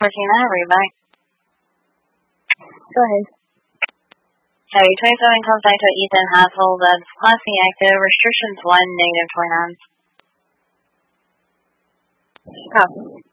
Martina, read back. Go ahead. Okay, 27 comes back to Ethan household. That's Class C active. Restrictions 1, -29. Copy.